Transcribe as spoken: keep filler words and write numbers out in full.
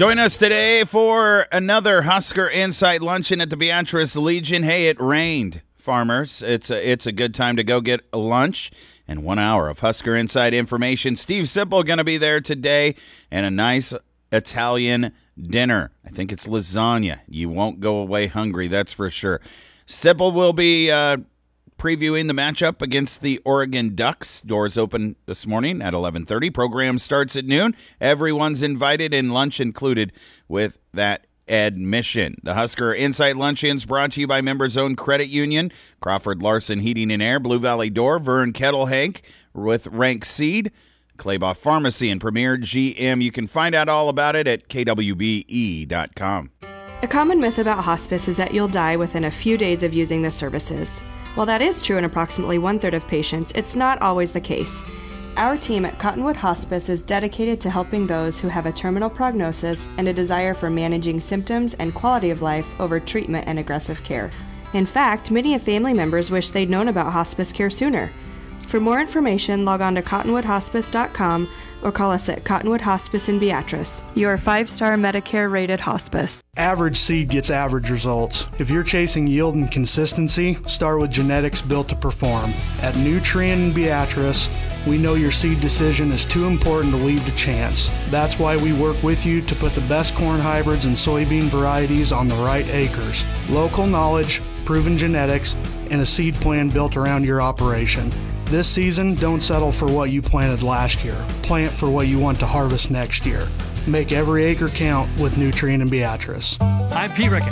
Join us today for another Husker Insight Luncheon at the Beatrice Legion. Hey, it rained, farmers. It's a, it's a good time to go get a lunch and one hour of Husker Insight information. Steve Sipple going to be there today, and a nice Italian dinner. I think it's lasagna. You won't go away hungry, that's for sure. Sipple will be uh, previewing the matchup against the Oregon Ducks. Doors open this morning at eleven thirty. Program starts at noon. Everyone's invited and lunch included with that admission. The Husker Insight Luncheons brought to you by Members Owned Credit Union, Crawford Larson Heating and Air, Blue Valley Door, Vern Kettle Hank with Rank Seed, Claybaugh Pharmacy, and Premier G M. You can find out all about it at K W B E dot com. A common myth about hospice is that you'll die within a few days of using the services. While that is true in approximately one-third of patients, it's not always the case. Our team at Cottonwood Hospice is dedicated to helping those who have a terminal prognosis and a desire for managing symptoms and quality of life over treatment and aggressive care. In fact, many of family members wish they'd known about hospice care sooner. For more information, log on to cottonwood hospice dot com or call us at Cottonwood Hospice in Beatrice, your five-star Medicare-rated hospice. Average seed gets average results. If you're chasing yield and consistency, start with genetics built to perform. At Nutrien in Beatrice, we know your seed decision is too important to leave to chance. That's why we work with you to put the best corn hybrids and soybean varieties on the right acres. Local knowledge, proven genetics, and a seed plan built around your operation. This season, don't settle for what you planted last year. Plant for what you want to harvest next year. Make every acre count with Nutrien and Beatrice. I'm Pete Rickett.